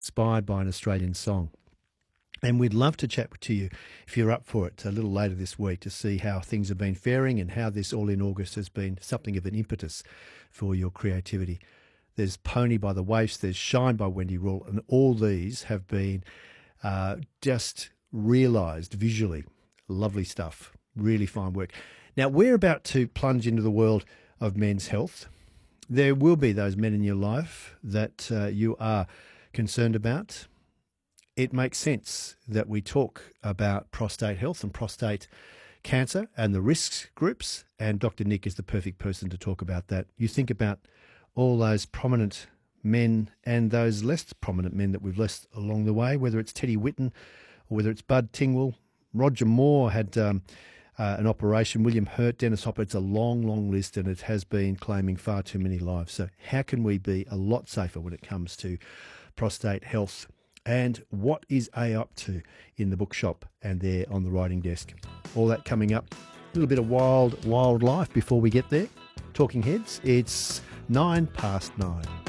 inspired by an Australian song. And we'd love to chat to you if you're up for it a little later this week to see how things have been faring and how this All in August has been something of an impetus for your creativity. There's Pony by the Waifs, there's Shine by Wendy Rule, and all these have been just realised visually. Lovely stuff. Really fine work. Now, we're about to plunge into the world of men's health. There will be those men in your life that you are concerned about. It makes sense that we talk about prostate health and prostate cancer and the risk groups, and Dr. Nick is the perfect person to talk about that. You think about all those prominent men and those less prominent men that we've lost along the way, whether it's Teddy Whitten or whether it's Bud Tingwell. Roger Moore had an operation, William Hurt, Dennis Hopper. It's a long, long list, and it has been claiming far too many lives. So how can we be a lot safer when it comes to prostate health? And what is A up to in the bookshop and there on the writing desk? All that coming up. A little bit of wild life before we get there. Talking Heads, it's 9 past 9.